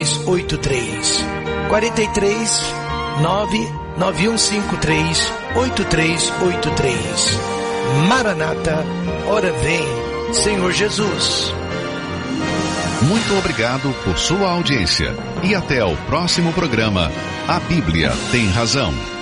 8383. 43 99153 8383. Maranata, ora vem, Senhor Jesus. Muito obrigado por sua audiência e até o próximo programa. A Bíblia tem razão.